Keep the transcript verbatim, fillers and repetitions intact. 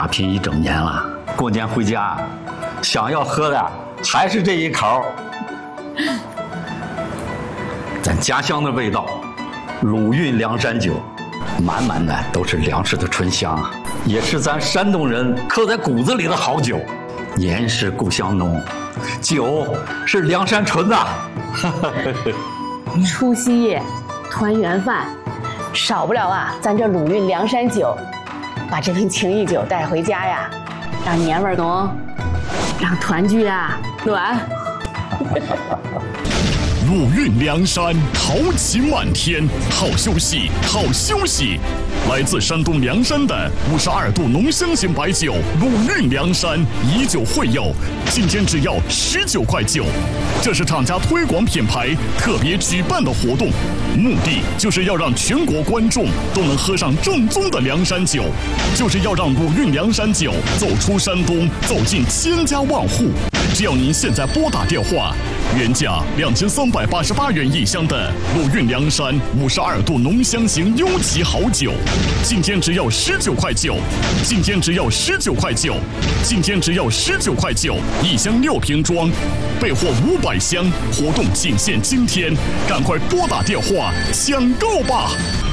打拼一整年了，过年回家，想要喝的还是这一口。咱家乡的味道，鲁韵凉山酒，满满的都是粮食的醇香啊，也是咱山东人刻在骨子里的好酒。年是故乡浓，酒是凉山纯呐。 除夕夜，团圆饭，少不了啊，咱这鲁韵凉山酒。把这瓶情谊酒带回家呀，让年味浓，让团聚啊暖。 鲁韵凉山，豪情满天，好休息，好休息。来自山东凉山的五十二度浓香型白酒鲁韵凉山，以酒会友，今天只要十九块九。这是厂家推广品牌特别举办的活动，目的就是要让全国观众都能喝上正宗的凉山酒，就是要让鲁韵凉山酒走出山东，走进千家万户。只要您现在拨打电话，原价两千三百八十八元一箱的鲁韵凉山五十二度浓香型优级好酒，今天只要十九块九，今天只要十九块九，今天只要十九块九，一箱六瓶装，备货五百箱，活动仅限今天，赶快拨打电话抢购吧！